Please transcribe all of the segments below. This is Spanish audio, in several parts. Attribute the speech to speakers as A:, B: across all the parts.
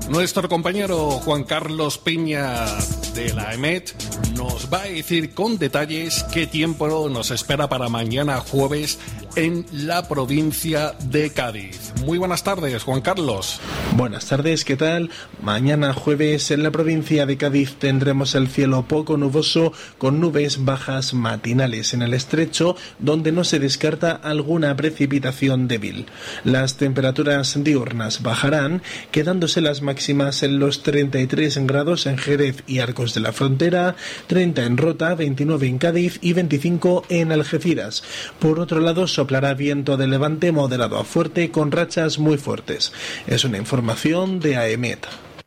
A: Nuestro compañero Juan Carlos Peña de la EMET nos va a decir con detalles qué tiempo nos espera para mañana jueves en la provincia de Cádiz. Muy buenas tardes, Juan Carlos.
B: Buenas tardes, ¿qué tal? Mañana jueves en la provincia de Cádiz tendremos el cielo poco nuboso con nubes bajas matinales en el estrecho, donde no se descarta alguna precipitación débil. Las temperaturas diurnas bajarán, quedándose las máximas en los 33 grados en Jerez y Arcos de la Frontera, 30 en Rota, 29 en Cádiz y 25 en Algeciras. Por otro lado, soplará viento de levante moderado a fuerte con rachas muy fuertes. Es una información de AEMET.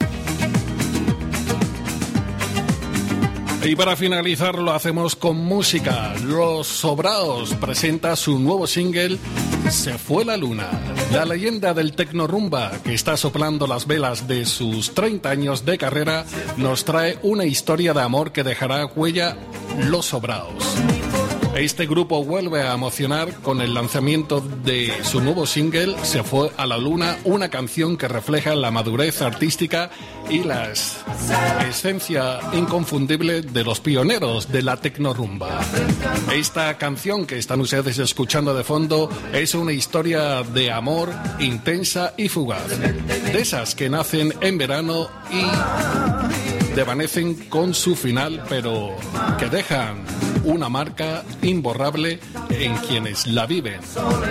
A: Y para finalizar lo hacemos con música. Los Sobraos presenta su nuevo single Se fue la luna. La leyenda del tecnorumba que está soplando las velas de sus 30 años de carrera nos trae una historia de amor que dejará huella. Los Sobraos. Este grupo vuelve a emocionar con el lanzamiento de su nuevo single Se fue a la luna, una canción que refleja la madurez artística y la esencia inconfundible de los pioneros de la tecnorumba. Esta canción que están ustedes escuchando de fondo es una historia de amor intensa y fugaz, de esas que nacen en verano y desvanecen con su final, pero que dejan una marca imborrable en quienes la viven.